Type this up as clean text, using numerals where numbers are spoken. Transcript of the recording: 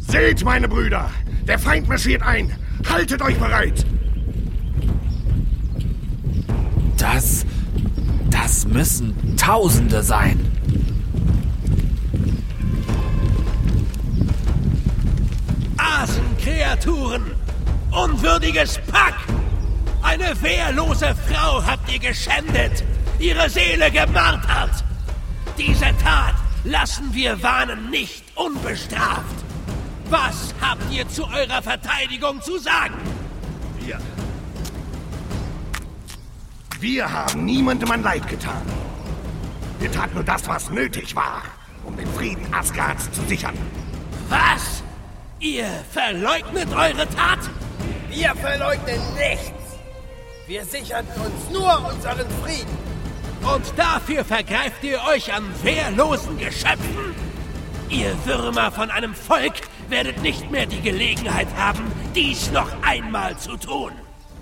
Seht, meine Brüder, der Feind marschiert ein. Haltet euch bereit. Das müssen Tausende sein. Asenkreaturen! Unwürdiges Pack! Eine wehrlose Frau habt ihr geschändet, ihre Seele gemartert. Diese Tat lassen wir Wanen nicht unbestraft. Was habt ihr zu eurer Verteidigung zu sagen? Wir haben niemandem ein Leid getan. Wir taten nur das, was nötig war, um den Frieden Asgards zu sichern. Was? Ihr verleugnet eure Tat? Wir verleugnen nichts. Wir sicherten uns nur unseren Frieden. Und dafür vergreift ihr euch an wehrlosen Geschöpfen? Ihr Würmer von einem Volk werdet nicht mehr die Gelegenheit haben, dies noch einmal zu tun.